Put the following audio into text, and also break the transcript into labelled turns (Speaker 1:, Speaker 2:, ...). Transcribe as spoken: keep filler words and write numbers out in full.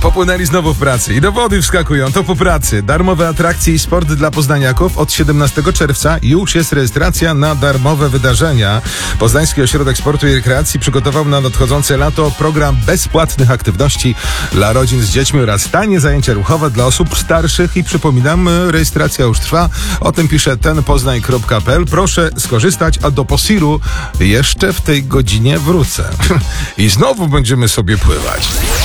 Speaker 1: Popłynęli znowu w pracy i do wody wskakują, to po pracy. Darmowe atrakcje i sport dla poznaniaków. Od siedemnastego czerwca już jest rejestracja na darmowe wydarzenia. Poznański Ośrodek Sportu i Rekreacji przygotował na nadchodzące lato program bezpłatnych aktywności dla rodzin z dziećmi oraz tanie zajęcia ruchowe dla osób starszych i przypominam, rejestracja już trwa. O tym pisze ten poznań kropka p l. Proszę skorzystać, a do Posiru jeszcze w tej godzinie wrócę. I znowu będziemy sobie pływać.